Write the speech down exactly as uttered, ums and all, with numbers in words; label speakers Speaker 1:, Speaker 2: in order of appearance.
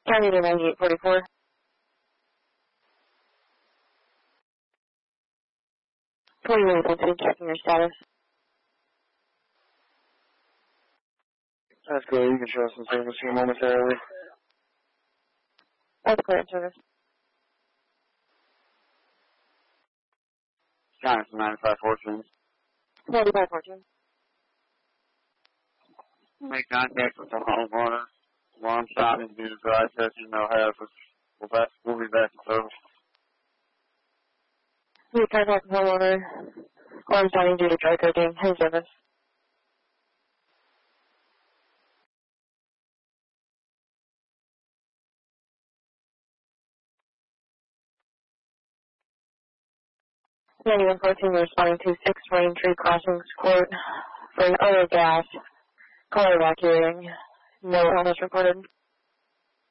Speaker 1: County to ninety-eight forty-four. twenty-one fifty, checking your status.
Speaker 2: That's good. You can show us some service here momentarily.
Speaker 1: That's clear service.
Speaker 2: County from ninety-five fourteen.
Speaker 1: ninety-five fourteen.
Speaker 2: Make contact with the homeowner. Alarm sounding due to dry testing, no hazards. We'll, back, we'll be back in service.
Speaker 1: We contact the homeowner. Alarm sounding due to dry cooking. Hey, service. ninety-one fourteen, we're responding to six Rain Tree Crossings Court for an auto gas. Call evacuating. No illness reported.